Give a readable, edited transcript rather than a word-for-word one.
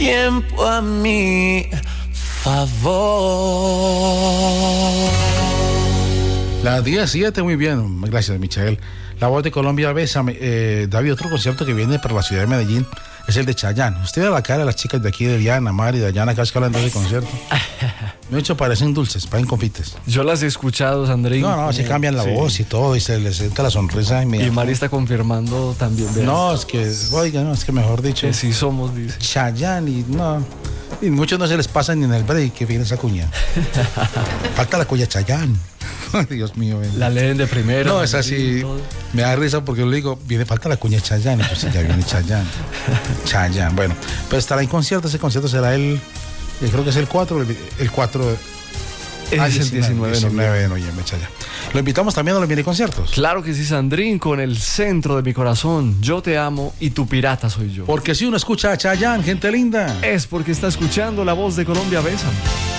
tiempo a mi favor. La 17, muy bien, gracias, Michael. La Voz de Colombia, Bésame. David, otro concierto que viene para la ciudad de Medellín es el de Chayanne. Usted a la cara de las chicas de aquí, de Diana, Mari, Dayana, acá hablando de ese concierto. De hecho, parecen dulces, parecen confites. Yo las he escuchado, Sandrín. No, se cambian la voz y todo, y se les entra la sonrisa. Y Mari está confirmando también. ¿Verdad? No, es que, oiga, no, es que mejor dicho. Que sí somos, dice. Chayanne, y no. Y muchos no se les pasa ni en el break que viene esa cuña. Falta la cuña Chayanne. Dios mío. La leen de primero. No, es así. Me da risa porque yo le digo, falta la cuña Chayanne. Pues ya viene Chayanne. Chayanne. Bueno, pues estará en concierto. Ese concierto será creo que es el 4. El 4. Es el 19 de noviembre, Chayanne. Lo invitamos también a los mini conciertos. Claro que sí, Sandrín, con el centro de mi corazón. Yo te amo y tu pirata soy yo. Porque si uno escucha a Chayanne, gente linda, es porque está escuchando La Voz de Colombia, Bésame.